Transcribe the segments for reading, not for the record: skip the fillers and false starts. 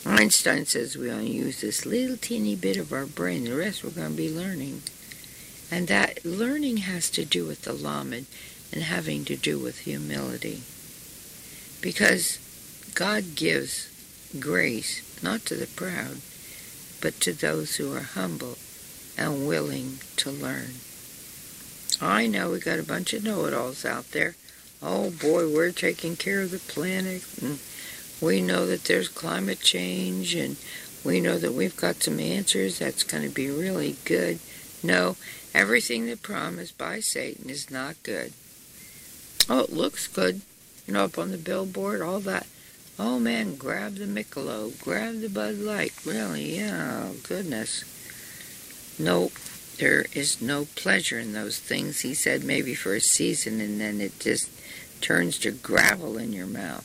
Einstein says we only use this little teeny bit of our brain. The rest we're going to be learning. And that learning has to do with the lamed and having to do with humility. Because God gives grace, not to the proud, but to those who are humble and willing to learn. I know we got a bunch of know-it-alls out there. Oh boy, we're taking care of the planet, and we know that there's climate change, and we know that we've got some answers that's going to be really good. No, everything that's promised by Satan is not good. Oh, it looks good. Up on the billboard, all that. Oh man, grab the Michelob, grab the Bud Light. Really, yeah, goodness. No, there is no pleasure in those things. He said maybe for a season, and then it just turns to gravel in your mouth.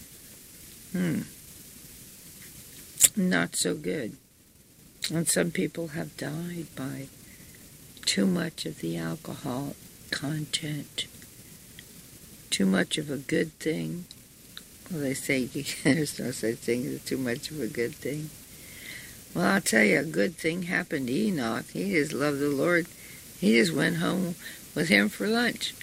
Not so good. And some people have died by too much of the alcohol content. Too much of a good thing. Well, they say there's no such thing as too much of a good thing. Well, I'll tell you, a good thing happened to Enoch. He just loved the Lord. He just went home with him for lunch.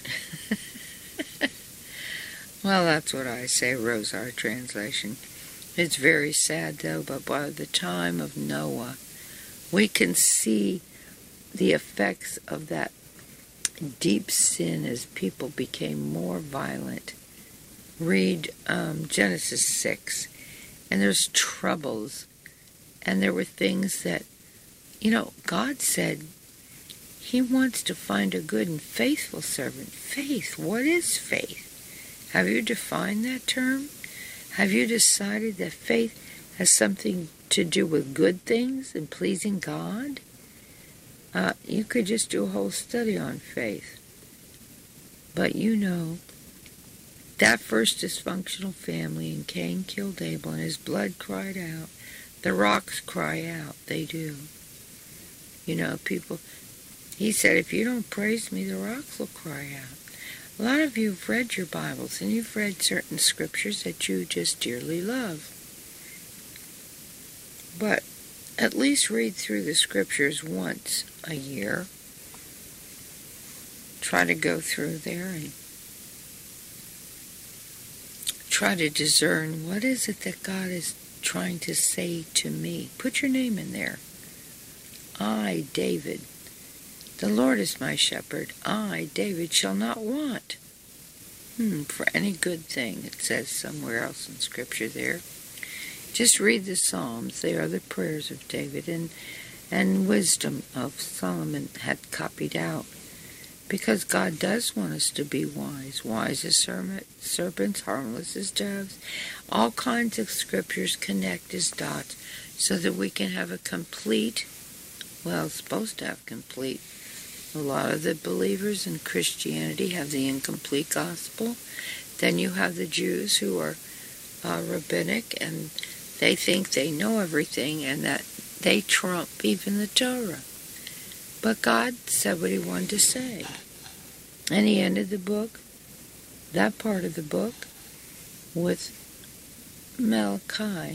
Well, that's what I say, Rosar translation. It's very sad, though, but by the time of Noah, we can see the effects of that deep sin as people became more violent. Read Genesis 6, and there's troubles, and there were things that, God said He wants to find a good and faithful servant. Faith, what is faith? Have you defined that term? Have you decided that faith has something to do with good things and pleasing God? You could just do a whole study on faith. But that first dysfunctional family, and Cain killed Abel, and his blood cried out. The rocks cry out. They do. People, he said, if you don't praise me, the rocks will cry out. A lot of you have read your Bibles, and you've read certain scriptures that you just dearly love. But at least read through the scriptures once a year. Try to go through there and try to discern what is it that God is trying to say to me. Put your name in there. I, David, the Lord is my shepherd. I, David, shall not want for any good thing. It says somewhere else in Scripture there. Just read the Psalms. They are the prayers of David, and wisdom of Solomon had copied out. Because God does want us to be wise. Wise as serpents, harmless as doves. All kinds of scriptures connect as dots so that we can have a complete, supposed to have complete. A lot of the believers in Christianity have the incomplete gospel. Then you have the Jews who are rabbinic, and they think they know everything and that they trump even the Torah. But God said what He wanted to say. And He ended the book, that part of the book, with Malachi,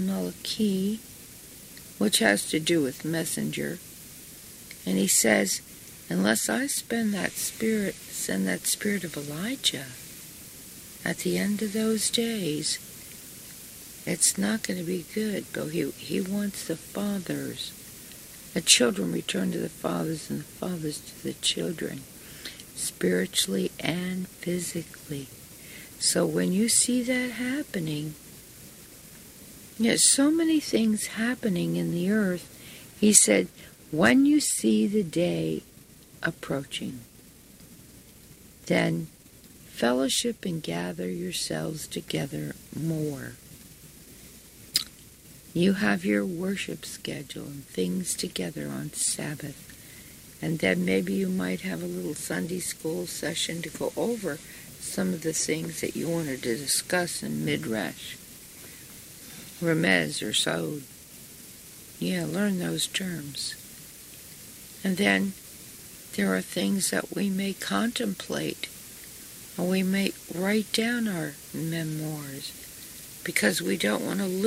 which has to do with messenger. And He says, unless I send that spirit of Elijah at the end of those days, it's not going to be good. But he wants the fathers, the children return to the fathers, and the fathers to the children, spiritually and physically. So when you see that happening, there's so many things happening in the earth. He said, when you see the day approaching, then fellowship and gather yourselves together more. You have your worship schedule and things together on Sabbath. And then maybe you might have a little Sunday school session to go over some of the things that you wanted to discuss in Midrash, Remez or Sod. Yeah, learn those terms. And then there are things that we may contemplate, or we may write down our memoirs, because we don't want to lose